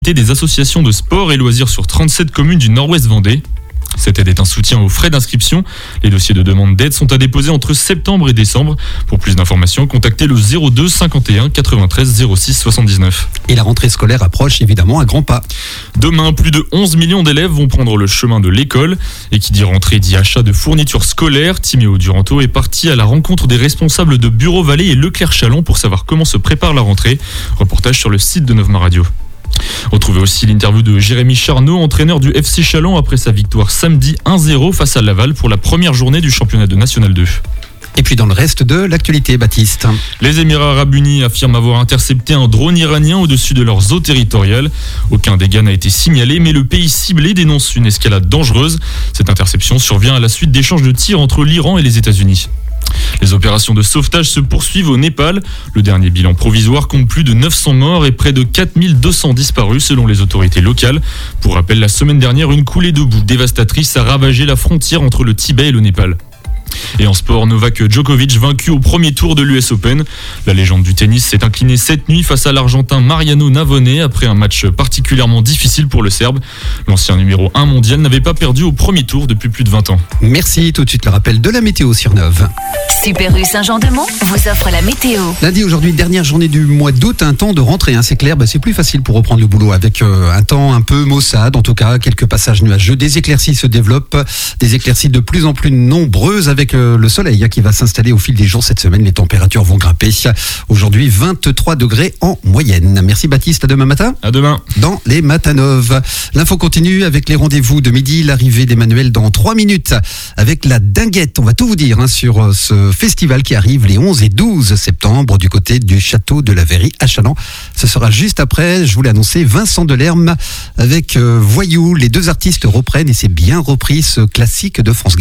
Des associations de sport et loisirs sur 37 communes du nord-ouest Vendée. Cette aide est un soutien aux frais d'inscription. Les dossiers de demande d'aide sont à déposer entre septembre et décembre. Pour plus d'informations, contactez le 02 51 93 06 79. Et la rentrée scolaire approche évidemment à grands pas. Demain, plus de 11 millions d'élèves vont prendre le chemin de l'école. Et qui dit rentrée dit achat de fournitures scolaires. Timéo Duranto est parti à la rencontre des responsables de Bureau Vallée et Leclerc-Chalon pour savoir comment se prépare la rentrée. Reportage sur le site de Novma Radio. Retrouvez aussi l'interview de Jérémy Charnot, entraîneur du FC Chalon après sa victoire samedi 1-0 face à Laval pour la première journée du championnat de National 2. Et puis dans le reste de l'actualité, Baptiste. Les Émirats Arabes Unis affirment avoir intercepté un drone iranien au-dessus de leurs eaux territoriales. Aucun dégât n'a été signalé, mais le pays ciblé dénonce une escalade dangereuse. Cette interception survient à la suite d'échanges de tirs entre l'Iran et les États-Unis. Les opérations de sauvetage se poursuivent au Népal. Le dernier bilan provisoire compte plus de 900 morts et près de 4200 disparus selon les autorités locales. Pour rappel, la semaine dernière, une coulée de boue dévastatrice a ravagé la frontière entre le Tibet et le Népal. Et en sport, Novak Djokovic vaincu au premier tour de l'US Open. La légende du tennis s'est inclinée cette nuit face à l'Argentin Mariano Navone après un match particulièrement difficile pour le Serbe. L'ancien numéro 1 mondial n'avait pas perdu au premier tour depuis plus de 20 ans. Merci, tout de suite le rappel de la météo sur Neuve. Super U Saint-Jean-de-Mont vous offre la météo. Lundi, aujourd'hui, dernière journée du mois d'août, un temps de rentrée, c'est clair, c'est plus facile pour reprendre le boulot avec un temps un peu maussade, en tout cas quelques passages nuageux, des éclaircies se développent, des éclaircies de plus en plus nombreuses avec le soleil qui va s'installer au fil des jours cette semaine, les températures vont grimper. Aujourd'hui, 23 degrés en moyenne. Merci Baptiste, à demain matin. À demain. Dans les Matanov. L'info continue avec les rendez-vous de midi, l'arrivée d'Emmanuel dans 3 minutes avec la dinguette. On va tout vous dire sur ce festival qui arrive les 11 et 12 septembre du côté du château de la Verrie à Châlons. Ce sera juste après, je vous l'ai annoncé, Vincent Delerme avec Voyou. Les deux artistes reprennent et c'est bien repris ce classique de France Gall.